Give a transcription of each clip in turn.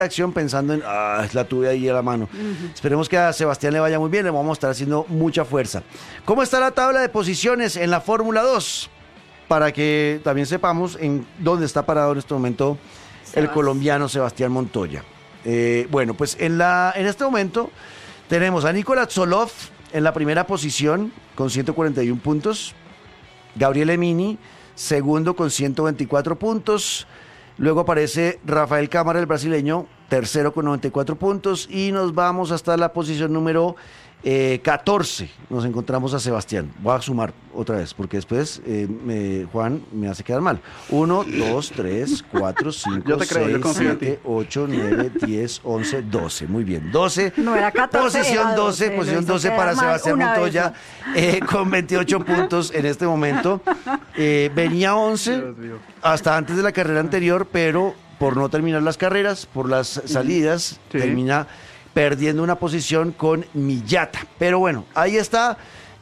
acción pensando en, la tuve ahí a la mano. Esperemos que a Sebastián le vaya muy bien, le vamos a estar haciendo mucha fuerza. ¿Cómo está la tabla de posiciones en la Fórmula 2? Para que también sepamos en dónde está parado en este momento el colombiano Sebastián Montoya. Bueno, pues en este momento tenemos a Nikola Tsolov en la primera posición con 141 puntos, Gabriel Emini segundo con 124 puntos, luego aparece Rafael Cámara, el brasileño, tercero con 94 puntos, y nos vamos hasta la posición número 14. Nos encontramos a Sebastián. Voy a sumar otra vez, porque después Juan me hace quedar mal. 1, 2, 3, 4, 5, 6, 7, 8, 9, 10, 11, 12. Muy bien, 12. No era 14, posición era 12, posición 12 para Sebastián Montoya, con 28 puntos en este momento. Venía 11 hasta antes de la carrera anterior, pero por no terminar las carreras, por las salidas, termina perdiendo una posición con Millata. Pero bueno, ahí está.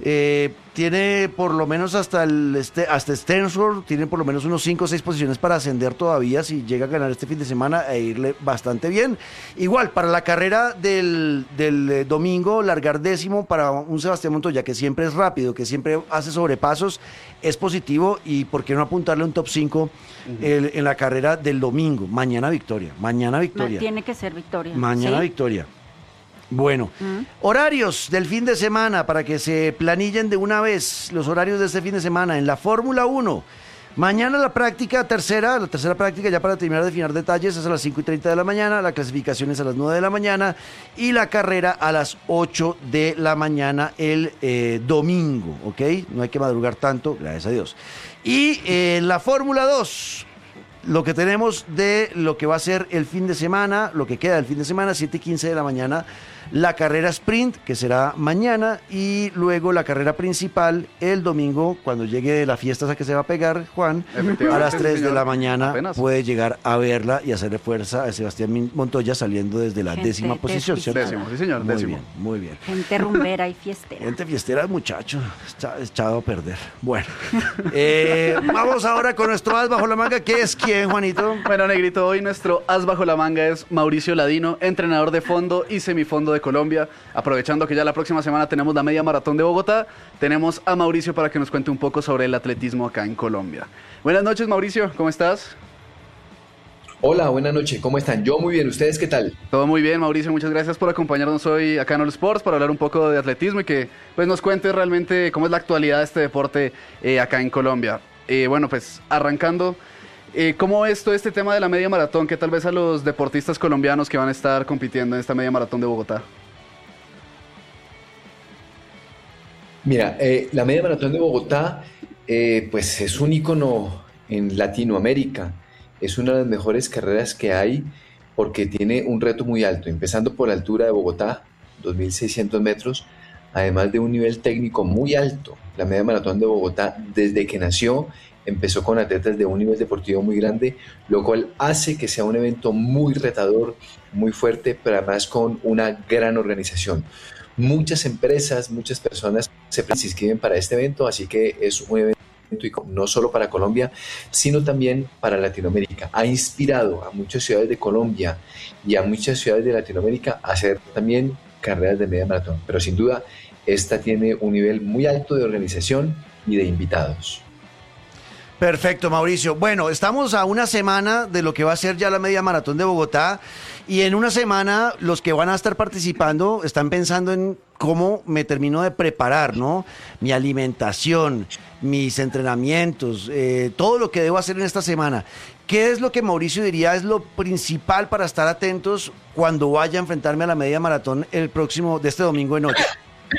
Tiene por lo menos hasta Stensford, tiene por lo menos unos 5 o 6 posiciones para ascender todavía si llega a ganar este fin de semana e irle bastante bien. Igual, para la carrera del domingo, largar décimo para un Sebastián Montoya que siempre es rápido, que siempre hace sobrepasos, es positivo, y por qué no apuntarle un top 5 en la carrera del domingo. Mañana victoria. Tiene que ser victoria. Mañana victoria. Bueno, horarios del fin de semana para que se planillen de una vez los horarios de este fin de semana en la Fórmula 1. Mañana la tercera práctica, ya para terminar de afinar detalles, es a las 5:30 de la mañana, la clasificación es a las 9 de la mañana y la carrera a las 8 de la mañana el domingo, ¿ok? No hay que madrugar tanto, gracias a Dios. Y la Fórmula 2, lo que tenemos de lo que va a ser el fin de semana, lo que queda del fin de semana, 7:15 de la mañana, la carrera sprint, que será mañana, y luego la carrera principal el domingo, cuando llegue la fiesta a que se va a pegar, Juan, a las 3 de la mañana puede llegar a verla y hacerle fuerza a Sebastián Montoya saliendo desde la décima posición, ¿cierto? Décimo, sí señor, décimo. Muy bien. Gente rumbera y fiestera. Gente fiestera, muchacho, echado a perder. Bueno, vamos ahora con nuestro as bajo la manga, que es ¿quién, Juanito? Bueno, Negrito, hoy nuestro as bajo la manga es Mauricio Ladino, entrenador de fondo y semifondo de Colombia. Aprovechando que ya la próxima semana tenemos la media maratón de Bogotá, tenemos a Mauricio para que nos cuente un poco sobre el atletismo acá en Colombia. Buenas noches, Mauricio, ¿cómo estás? Hola, buenas noches, ¿cómo están? Yo muy bien, ¿ustedes qué tal? Todo muy bien, Mauricio, muchas gracias por acompañarnos hoy acá en All Sports para hablar un poco de atletismo y que pues nos cuentes realmente cómo es la actualidad de este deporte acá en Colombia. Bueno, pues arrancando, ¿cómo es todo este tema de la media maratón? ¿Qué tal vez a los deportistas colombianos que van a estar compitiendo en esta media maratón de Bogotá? Mira, la media maratón de Bogotá pues es un ícono en Latinoamérica. Es una de las mejores carreras que hay porque tiene un reto muy alto, empezando por la altura de Bogotá, 2.600 metros, además de un nivel técnico muy alto. La media maratón de Bogotá, desde que nació, empezó con atletas de un nivel deportivo muy grande, lo cual hace que sea un evento muy retador, muy fuerte, pero además con una gran organización. Muchas empresas, muchas personas se inscriben para este evento, así que es un evento no solo para Colombia, sino también para Latinoamérica. Ha inspirado a muchas ciudades de Colombia y a muchas ciudades de Latinoamérica a hacer también carreras de media maratón, pero sin duda esta tiene un nivel muy alto de organización y de invitados. Perfecto, Mauricio. Bueno, estamos a una semana de lo que va a ser ya la media maratón de Bogotá, y en una semana los que van a estar participando están pensando en cómo me termino de preparar, ¿no? Mi alimentación, mis entrenamientos, todo lo que debo hacer en esta semana. ¿Qué es lo que Mauricio diría es lo principal para estar atentos cuando vaya a enfrentarme a la media maratón de este domingo en 8?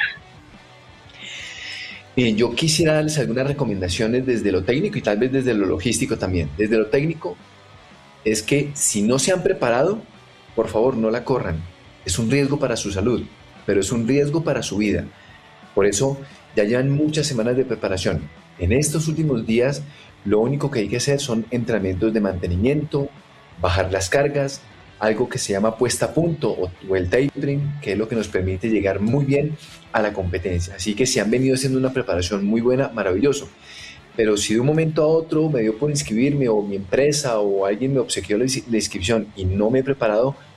Yo quisiera darles algunas recomendaciones desde lo técnico y tal vez desde lo logístico también. Desde lo técnico es que si no se han preparado, por favor no la corran. Es un riesgo para su salud, pero es un riesgo para su vida. Por eso ya llevan muchas semanas de preparación. En estos últimos días lo único que hay que hacer son entrenamientos de mantenimiento, bajar las cargas, algo que se llama puesta a punto o el tapering, que es lo que nos permite llegar muy bien a la competencia. Así que si han venido haciendo una preparación muy buena, maravilloso. Pero si de un momento a otro me dio por inscribirme o mi empresa o alguien me obsequió la inscripción y no me he preparado,